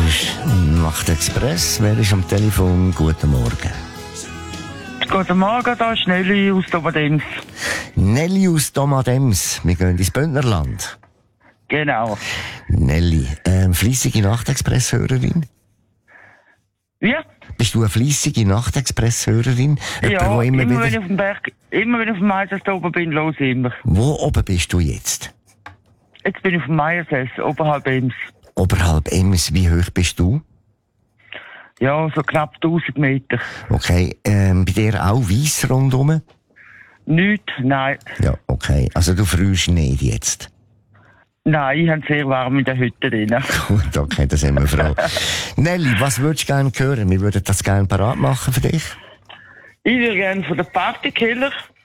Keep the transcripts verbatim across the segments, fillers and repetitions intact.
ist Nachtexpress. Wer ist am Telefon? Guten Morgen. Guten Morgen, da ist Nelly aus Domadems. Nelly aus Domadems. Wir gehen ins Bündnerland. Genau. Nelly, ähm, fleissige Nachtexpress-Hörerin? Ja? Bist du eine fleissige Nachtexpress-Hörerin? Ja, wo immer, immer wieder... wenn ich auf dem Berg, immer wenn ich auf dem Meiersess oben bin, los immer. Wo oben bist du jetzt? Jetzt bin ich auf dem Meiersess, oberhalb Ems. Oberhalb Ems, wie hoch bist du? Ja, so knapp tausend Meter. Okay, ähm, bei dir auch weiss rundum? Nicht, nein. Ja, okay. Also du frierst nicht jetzt? Nein, ich habe sehr warm in der Hütte drin. Gut, okay, da sind wir froh. Nelly, was würdest du gerne hören? Wir würden das gerne parat machen für dich. Ich würde gerne von den Partykiller.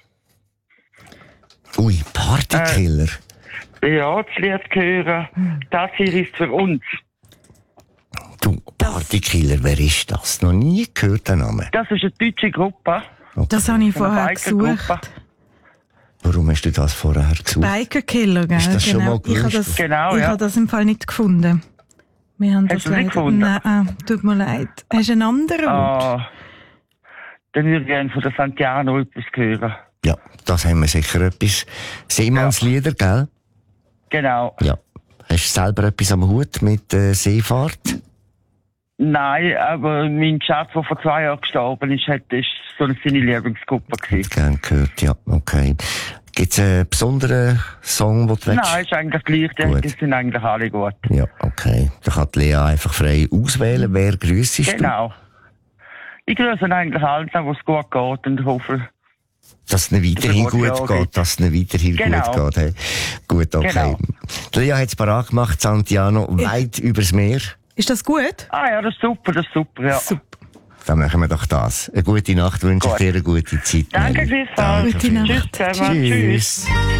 Ui, Partykiller. Äh, ja, das Lied hören. Das hier ist für uns. Du, Partykiller, wer ist das? Noch nie gehört, den Namen. Das ist eine deutsche Gruppe. Okay. Das habe ich Eine vorher Bikergruppe. gesucht. Warum hast du das vorher gesucht? Bikerkiller, gell? Ist das schon mal Ich habe gewusst? das, Genau, ich ja. habe das im Fall nicht gefunden. Wir haben Hast das du nicht leider... gefunden? Nein, ah, tut mir leid. Hast du einen anderen Ort? Ah, dann würde ich gerne von der Santiano etwas hören. Ja, das haben wir sicher etwas. Seemannslieder, gell? Genau. Ja. Hast du selber etwas am Hut mit äh, Seefahrt? Nein, aber mein Schatz, der vor zwei Jahren gestorben ist, hat, ist so eine seine Lieblingsgruppe gewesen. Gern gehört, ja, okay. Gibt's einen besonderen Song, den du willst? Nein, ist eigentlich gleich, Gut. die sind eigentlich alle gut. Ja, okay. Da kann die Lea einfach frei auswählen, wer grüssest du? Genau. Ich grüße eigentlich allen, wo es gut geht und hoffe, Dass es nicht weiterhin Das wird gut ja geht, dass es nicht weiterhin Genau. gut geht. Hey. Gut, okay. Genau. Die Lea hat es parat gemacht, Santiano, weit übers Meer. Ist das gut? ah ja, das ist super, das ist super, ja. Super. Dann machen wir doch das. Eine gute Nacht wünsche ich Gut. dir, eine gute Zeit. Danke, Nelly. gleichfalls. Gute Tschüss Nacht. zusammen. Tschüss. Tschüss.